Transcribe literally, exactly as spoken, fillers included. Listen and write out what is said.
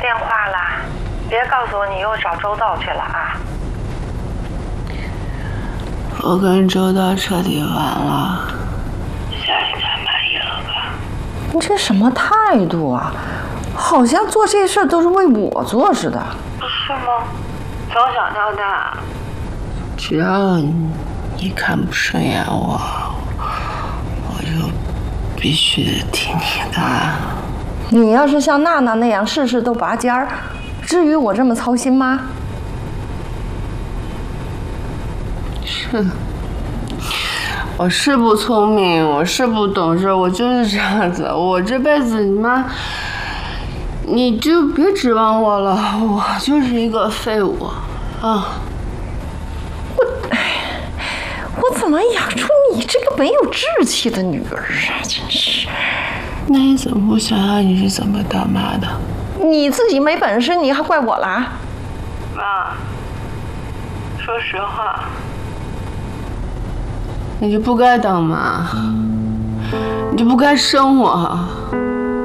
电话了，别告诉我你又找周道去了啊！ 我跟周道彻底完了，下应该满意了吧？ 你这什么态度啊？好像做这事都是为我做似的。 是吗？从小到大， 只要你看不顺眼我，我就必须得听你的。 你要是像娜娜那样事事都拔尖儿，至于我这么操心吗？ 是，我是不聪明，我是不懂事，我就是这样子。我这辈子你妈，你就别指望我了，我就是一个废物啊！ 我，我怎么养出你这个没有志气的女儿啊！真是。 那你怎么不想想你是怎么当妈的？ 你自己没本事，你还怪我啦？ 妈，说实话， 你就不该当妈，你就不该生我。